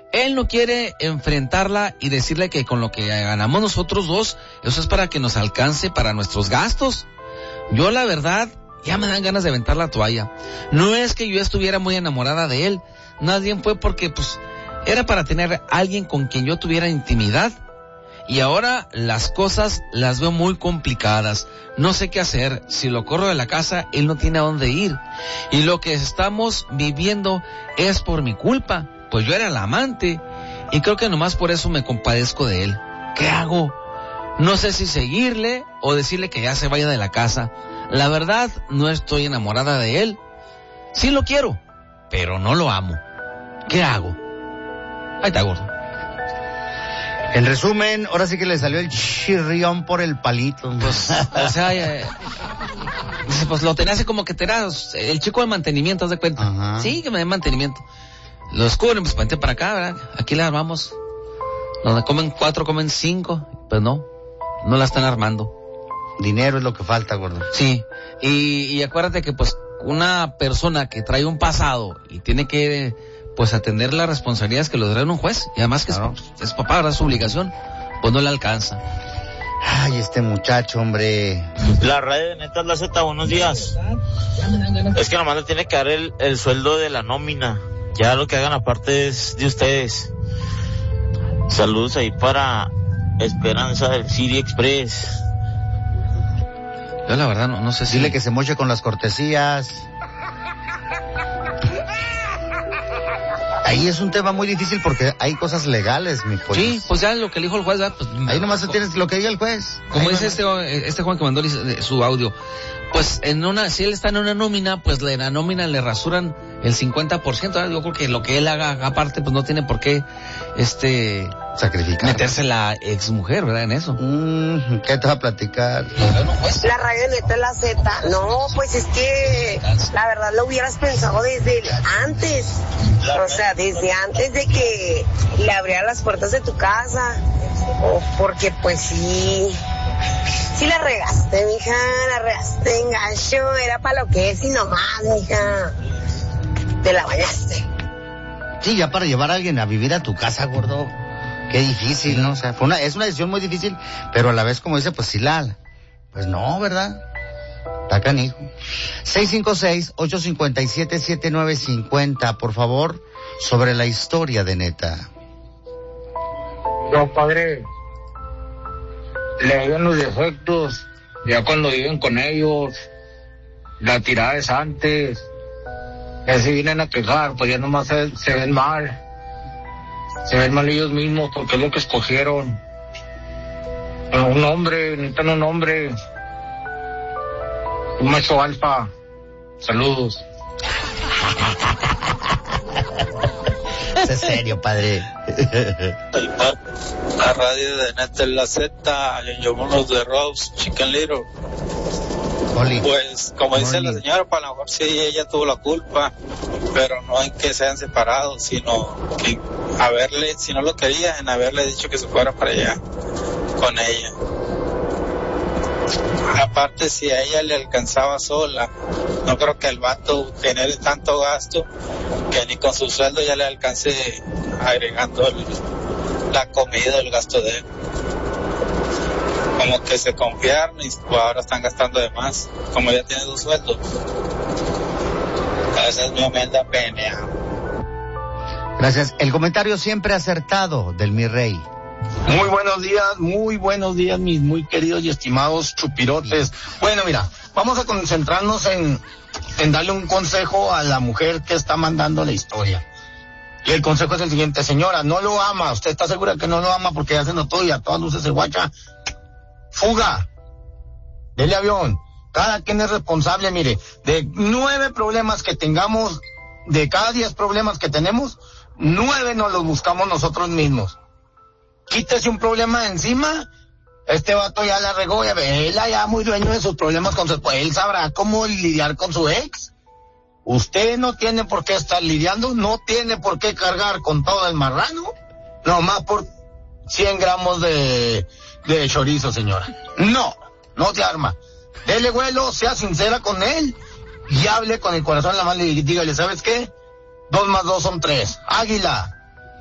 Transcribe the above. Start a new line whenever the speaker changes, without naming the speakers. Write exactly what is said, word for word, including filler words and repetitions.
Él no quiere enfrentarla y decirle que con lo que ganamos nosotros dos, eso es para que nos alcance para nuestros gastos. Yo la verdad, ya me dan ganas de aventar la toalla. No es que yo estuviera muy enamorada de él, más bien fue porque pues era para tener a alguien con quien yo tuviera intimidad. Y ahora las cosas las veo muy complicadas. No sé qué hacer. Si lo corro de la casa, él no tiene a dónde ir. Y lo que estamos viviendo es por mi culpa. Pues yo era la amante. Y creo que nomás por eso me compadezco de él. ¿Qué hago? No sé si seguirle o decirle que ya se vaya de la casa. La verdad, no estoy enamorada de él. Sí lo quiero, pero no lo amo. ¿Qué hago? Ahí está, gordo.
En resumen, ahora sí que le salió el chirrión por el palito.
Pues, o sea, eh, pues lo tenía así como que te era el chico de mantenimiento, ¿haz de cuenta?
Ajá.
Sí, que me den mantenimiento. Lo descubren, pues vente para acá, ¿verdad? Aquí la armamos. Donde comen cuatro, comen cinco. Pues no, no la están armando.
Dinero es lo que falta, gordo.
Sí, y, y acuérdate que pues una persona que trae un pasado y tiene que pues atender las responsabilidades que lo trae un juez, y además que claro. es, es papá, ¿verdad? Su obligación, pues no le alcanza.
Ay, este muchacho, hombre.
La radio de Neta La Z, buenos días. Es que nomás le tiene que dar el, el sueldo de la nómina. Ya lo que hagan aparte es de ustedes. Saludos ahí para Esperanza del City Express.
Yo la verdad no, no sé si...
Dile que se moche con las cortesías. Ahí es un tema muy difícil porque hay cosas legales, mi pollo.
Sí, pues ya lo que dijo el juez, ¿verdad? Pues,
ahí nomás tienes lo que diga el juez.
Como
ahí
dice este, este Juan que mandó su audio, pues en una, si él está en una nómina, pues en la nómina le rasuran el cincuenta por ciento, ¿verdad? Yo creo que lo que él haga aparte, pues no tiene por qué, este...
sacrificar.
Meterse la exmujer, ¿verdad? En eso.
Mm, ¿qué te va a platicar?
La radio de Neta La Z. No, pues es que la verdad lo hubieras pensado desde antes. O sea, desde antes de que le abrieran las puertas de tu casa. O porque pues sí, sí la regaste, mija, la regaste en gacho. Era para lo que es y nomás, mija. Te la bañaste.
Sí, ya para llevar a alguien a vivir a tu casa, gordo. Qué difícil, ¿no? O sea, fue una, es una decisión muy difícil, pero a la vez, como dice, pues sí la, pues no, ¿verdad? Está canijo. seis cinco seis, ocho cinco siete, siete nueve cinco cero, por favor, sobre la historia de Neta.
No, padre, le ven los defectos, ya cuando viven con ellos, la tirada es antes, ya se vienen a quejar, pues ya nomás se, se ven mal. Se ven mal ellos mismos porque es lo que escogieron. Un hombre, necesitan un hombre. Un macho alfa. Saludos.
Es serio, padre.
La radio de Neta La Z, yo los de Rose, Chicken Little.
Oli.
Pues, como dice
Oli.
la señora, para lo mejor sí ella tuvo la culpa, pero no en que se hayan separado, sino que haberle, si no lo quería, en haberle dicho que se fuera para allá con ella. Aparte, si a ella le alcanzaba sola, no creo que el vato genere tanto gasto que ni con su sueldo ya le alcance agregando el, la comida, el gasto de él. Como que se confiaron y pues ahora están gastando de más, como ya tiene dos sueldos. Esa es mi humilde opinión.
Gracias. El comentario siempre acertado del mi rey.
Muy buenos días, muy buenos días, mis muy queridos y estimados chupirotes. Bueno, mira, vamos a concentrarnos en, en darle un consejo a la mujer que está mandando la historia. Y el consejo es el siguiente: señora, no lo ama, usted está segura que no lo ama porque ya se notó y a todas luces se guacha. Fuga, dele avión, cada quien es responsable, mire, de nueve problemas que tengamos, de cada diez problemas que tenemos, nueve nos los buscamos nosotros mismos. Quítese un problema de encima, este vato ya la regó, ya ve, él ya muy dueño de sus problemas con su, pues él sabrá cómo lidiar con su ex. Usted no tiene por qué estar lidiando, no tiene por qué cargar con todo el marrano, nomás por cien gramos de... de chorizo, señora. No, no se arma. Dele vuelo, sea sincera con él y hable con el corazón en la mano y dígale, ¿sabes qué? Dos más dos son tres. Águila,